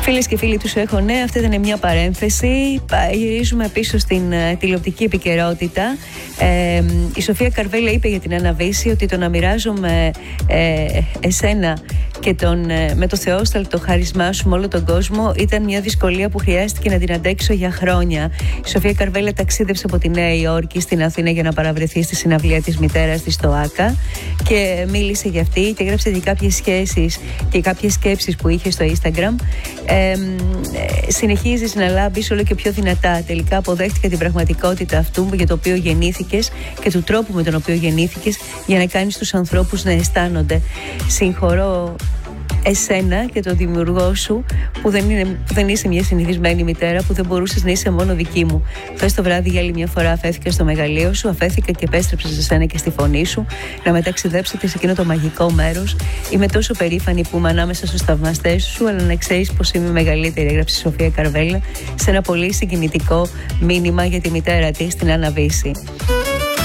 Φίλες και φίλοι του Έχω Νέα, αυτή ήταν μια παρένθεση. Γυρίζουμε πίσω στην τηλεοπτική επικαιρότητα. Η Σοφία Καρβέλα είπε για την Άννα Βύση ότι το να μοιράζομαι εσένα και με το θεόσταλτο χάρισμά σου με όλο τον κόσμο ήταν μια δυσκολία που χρειάστηκε να την αντέξω για χρόνια. Η Σοφία Καρβέλα ταξίδεψε από τη Νέα Υόρκη στην Αθήνα για να παραβρεθεί στη συναυλία της μητέρας της στο ΆΚΑ και μίλησε για αυτή και έγραψε και κάποιες σχέσεις και κάποιες σκέψεις που είχε στο Instagram. Συνεχίζεις να λάμπεις όλο και πιο δυνατά. Τελικά αποδέχτηκα την πραγματικότητα αυτού για το οποίο γεννήθηκες και του τρόπου με τον οποίο γεννήθηκες για να κάνεις τους ανθρώπους να αισθάνονται. Συγχωρώ εσένα και τον δημιουργό σου που δεν είσαι μια συνηθισμένη μητέρα, που δεν μπορούσες να είσαι μόνο δική μου. Χθες το βράδυ για άλλη μια φορά αφέθηκα στο μεγαλείο σου, αφέθηκα και επέστρεψα σε σένα και στη φωνή σου να μεταξιδέψετε σε εκείνο το μαγικό μέρος. Είμαι τόσο περήφανη που είμαι ανάμεσα στους θαυμαστές σου, αλλά να ξέρεις πως είμαι μεγαλύτερη, έγραψε η Σοφία Καρβέλα σε ένα πολύ συγκινητικό μήνυμα για τη μητέρα της, την Άννα Βύση.